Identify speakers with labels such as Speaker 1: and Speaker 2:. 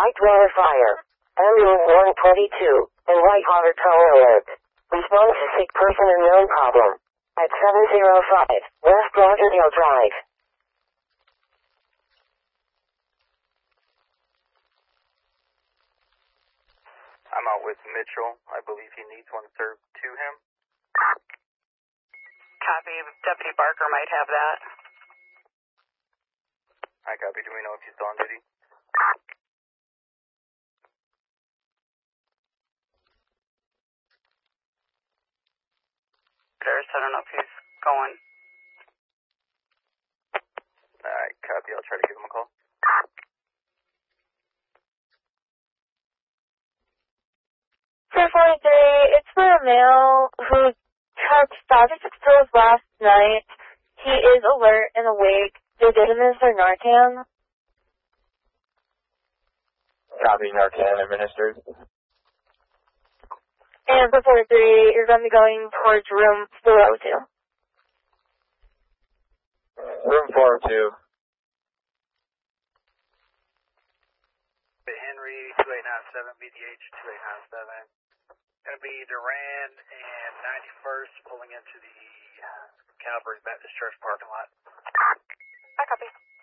Speaker 1: Whitewater Fire. Ambulance 122, and Whitewater Tower Alert. Response to sick person and known problem. At 705, West Lauderdale Drive.
Speaker 2: I'm out with Mitchell. I believe he needs one served to him.
Speaker 3: Copy. Deputy Barker might have that.
Speaker 2: I copy. Do we know if he's still on duty?
Speaker 3: I don't know if he's going.
Speaker 2: Alright, copy. I'll try to give him a call.
Speaker 4: For 43, it's for a male who took Dr. pills last night. He is alert and awake. They did administer Narcan.
Speaker 5: Copy, Narcan administered.
Speaker 4: And for 43, you're going to be going towards room 402.
Speaker 5: Room 402.
Speaker 2: Henry, 2897, BDH 2897. Going to be Duran and 91st pulling into the Calvary Baptist Church parking lot.
Speaker 3: I copy.